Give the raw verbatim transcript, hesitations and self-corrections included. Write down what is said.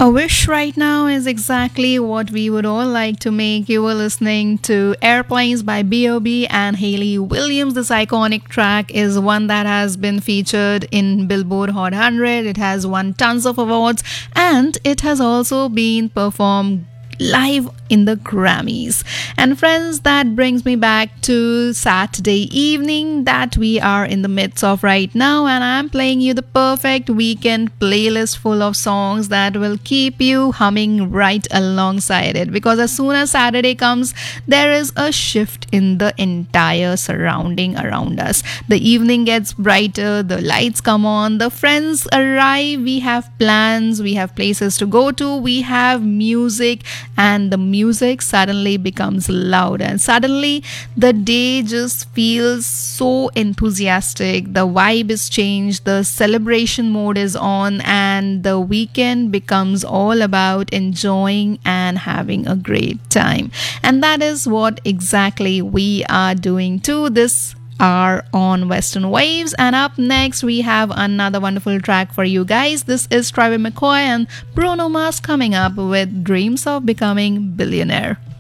A wish right now is exactly what we would all like to make. You were listening to Airplanes by B O B and Hayley Williams. This iconic track is one that has been featured in Billboard Hot one hundred. It has won tons of awards and it has also been performed live in the Grammys. And friends, that brings me back to Saturday evening that we are in the midst of right now, and I'm playing you the perfect weekend playlist full of songs that will keep you humming right alongside it, because as soon as Saturday comes, there is a shift in the entire surrounding around us. The evening gets brighter, the lights come on, the friends arrive, we have plans, we have places to go to, we have music, and the music suddenly becomes loud, and suddenly the day just feels so enthusiastic. The vibe is changed, the celebration mode is on, and the weekend becomes all about enjoying and having a great time. And that is what exactly we are doing too this are on Western Waves. And up next we have another wonderful track for you guys. This is Trevor McCoy and Bruno Mars coming up with Dreams of Becoming Billionaire.